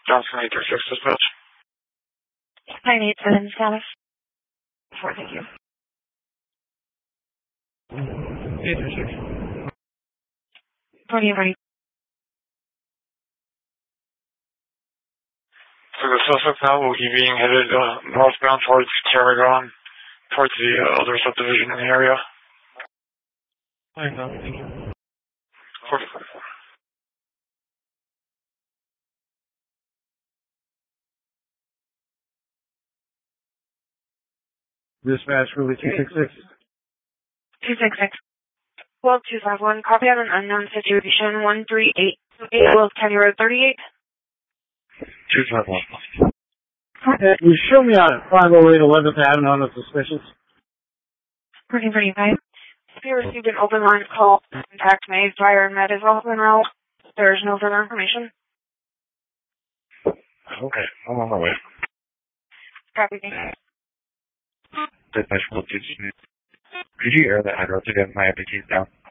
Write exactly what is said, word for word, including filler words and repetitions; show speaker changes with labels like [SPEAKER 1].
[SPEAKER 1] Johnson eight three six dispatch.
[SPEAKER 2] nine eight seven status. Four, thank you.
[SPEAKER 3] eight three six.
[SPEAKER 2] forty, forty.
[SPEAKER 1] So the suspect now will be being headed uh, northbound towards Carrigon, towards the uh, other subdivision in the area.
[SPEAKER 3] Fine, no, thank you.
[SPEAKER 1] four.
[SPEAKER 4] Dispatch, really two six six.
[SPEAKER 2] two six six. twelve two five one. Copy on an unknown situation. one three eight two eight Wills County Road thirty-eight.
[SPEAKER 1] two five one.
[SPEAKER 4] Hey, you show me on five oh eight eleventh Avenue on the suspicious.
[SPEAKER 2] Pretty, pretty fine. If you received an open line call, contact made via Med is also en route. There is no further information.
[SPEAKER 1] Okay, I'm on my way.
[SPEAKER 2] Copy.
[SPEAKER 1] Dispatch, could you air that address again? My I P T is down.